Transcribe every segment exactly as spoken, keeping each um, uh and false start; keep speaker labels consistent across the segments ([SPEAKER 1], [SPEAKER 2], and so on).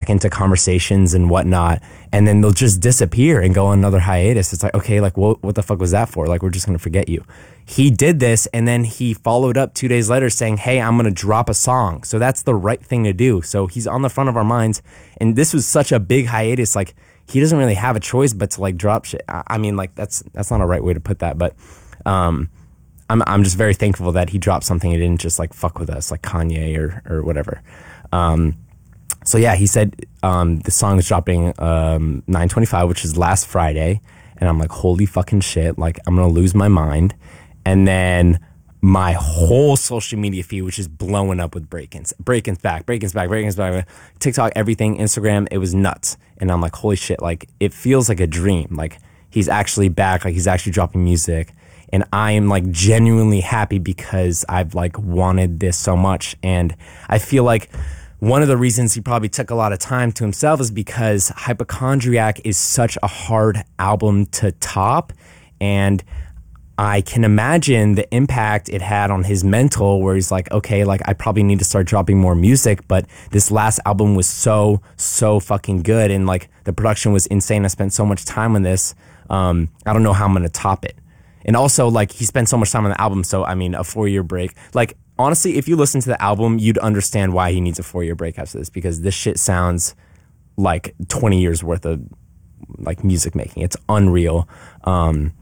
[SPEAKER 1] into conversations and whatnot, and then they'll just disappear and go on another hiatus. It's like, okay, like what what the fuck was that for? Like, we're just gonna forget you. He did this, and then he followed up two days later saying, hey, I'm gonna drop a song. So that's the right thing to do. So he's on the front of our minds, and this was such a big hiatus. Like, he doesn't really have a choice but to like drop shit. I, I mean, like that's that's not a right way to put that, but um, I'm I'm just very thankful that he dropped something and didn't just like fuck with us like Kanye or or whatever. Um, so yeah, he said um, the song is dropping um, nine twenty-five, which is last Friday, and I'm like, holy fucking shit, like I'm gonna lose my mind. And then my whole social media feed, which is blowing up with Breakins, Breakins back, Breakins back, Breakins back, TikTok, everything, Instagram, it was nuts. And I'm like, holy shit, like it feels like a dream. Like he's actually back, like he's actually dropping music. And I am like genuinely happy because I've like wanted this so much. And I feel like one of the reasons he probably took a lot of time to himself is because Hypochondriac is such a hard album to top. And I can imagine the impact it had on his mental, where he's like, okay, like I probably need to start dropping more music, but this last album was so, so fucking good. And like the production was insane. I spent so much time on this. Um, I don't know how I'm going to top it. And also like he spent so much time on the album. So, I mean, a four year break, like honestly, if you listen to the album, you'd understand why he needs a four year break after this, because this shit sounds like twenty years worth of like music making. It's unreal. Um,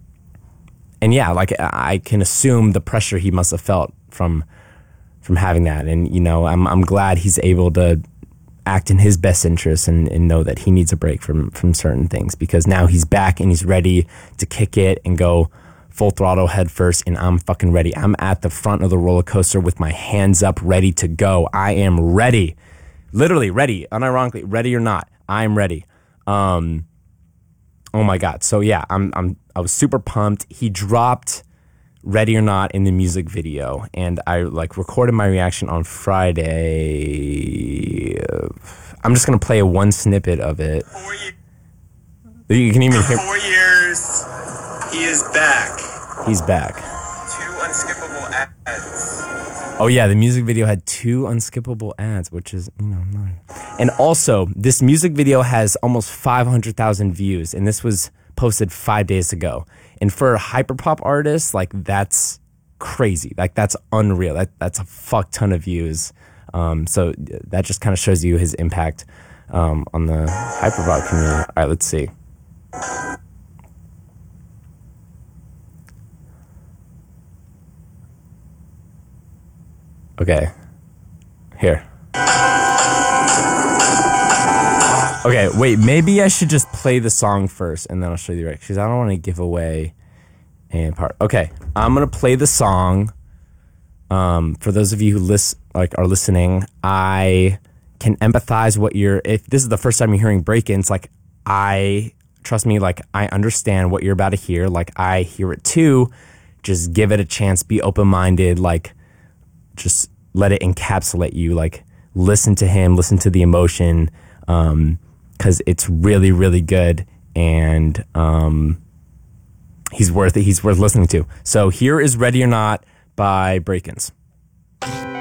[SPEAKER 1] And yeah, like I can assume the pressure he must have felt from from having that. And, you know, I'm I'm glad he's able to act in his best interest and, and know that he needs a break from from certain things, because now he's back and he's ready to kick it and go full throttle head first. And I'm fucking ready. I'm at the front of the roller coaster with my hands up, ready to go. I am ready. Literally ready, unironically, ready or not, I'm ready. Um, oh my God. So yeah, I'm I'm I was super pumped. He dropped Ready or Not in the music video, and I like recorded my reaction on Friday. I'm just gonna play a one snippet of it.
[SPEAKER 2] Four years.
[SPEAKER 1] You can even hear.
[SPEAKER 2] Four years. He is back.
[SPEAKER 1] He's back.
[SPEAKER 2] Two unskippable ads.
[SPEAKER 1] Oh yeah, the music video had two unskippable ads, which is, you know, nice. And also, this music video has almost five hundred thousand views, and this was posted five days ago. And for a hyperpop artist, like that's crazy. Like that's unreal. That that's a fuck ton of views. Um, so that just kind of shows you his impact um, on the hyperpop community. All right, let's see. Okay, here. Okay, wait, maybe I should just play the song first and then I'll show you the rest, because I don't want to give away any part. Okay, I'm going to play the song. Um, for those of you who list, like are listening, I can empathize what you're, if this is the first time you're hearing Break-Ins, like I, trust me, like I understand what you're about to hear. Like I hear it too. Just give it a chance, be open-minded, like just let it encapsulate you. Like listen to him, listen to the emotion. Um, cause it's really, really good. And, um, he's worth it. He's worth listening to. So here is Ready or Not by Break-Ins.